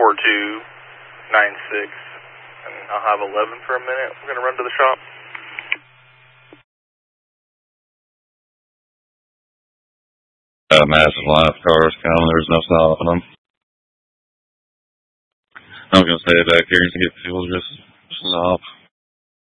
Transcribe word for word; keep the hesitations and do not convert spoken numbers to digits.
four two nine six, and I'll have eleven for a minute. We're going to run to the shop. Uh, massive line of cars coming. There's no stopping them. I'm going to stay back here and get fuel just, just off.